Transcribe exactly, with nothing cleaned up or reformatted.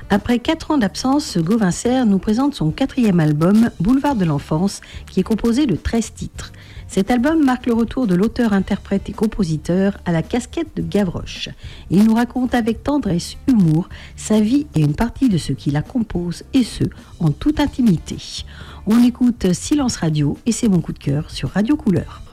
Après quatre ans d'absence, Gauvin Serre nous présente son quatrième album, Boulevard de l'Enfance, qui est composé de treize titres. Cet album marque le retour de l'auteur, interprète et compositeur à la casquette de Gavroche. Il nous raconte avec tendresse, humour, sa vie et une partie de ce qui la compose, et ce, en toute intimité. On écoute Silence Radio et c'est mon coup de cœur sur Radio Couleur.